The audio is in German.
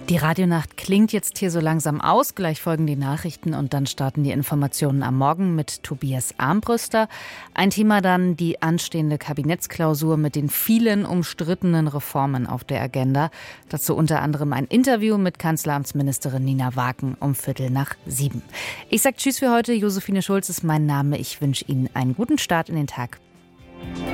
Die Radionacht klingt jetzt hier so langsam aus. Gleich folgen die Nachrichten und dann starten die Informationen am Morgen mit Tobias Armbrüster. Ein Thema dann die anstehende Kabinettsklausur mit den vielen umstrittenen Reformen auf der Agenda. Dazu unter anderem ein Interview mit Kanzleramtsministerin Nina Waken um 6:45. Ich sage Tschüss für heute. Josephine Schulz ist mein Name. Ich wünsche Ihnen einen guten Start in den Tag.